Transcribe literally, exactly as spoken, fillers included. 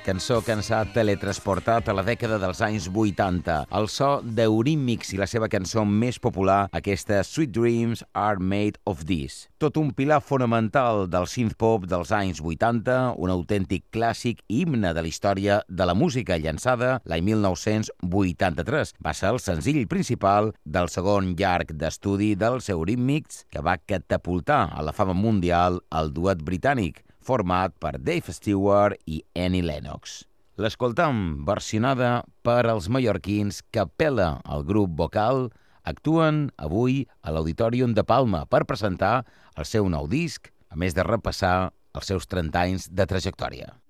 cançó que ens ha teletransportat a la dècada dels anys vuitanta. El so d'Eurythmics i la seva cançó més popular, aquesta Sweet Dreams Are Made of This. Tot un pilar fonamental del synth-pop dels anys vuitanta, un autèntic clàssic himne de la història de la música, llançada l'any mil nou-cents vuitanta-tres. Va ser el senzill principal del segon llarg d'estudi dels Eurythmics, que va catapultar a la fama mundial el duet britànic, format per Dave Stewart i Annie Lennox. L'escoltam versionada per els mallorquins Capella, el grup vocal, actuen avui a l'Auditorium de Palma per presentar el seu nou disc, a més de repassar els seus trenta anys de trajectòria.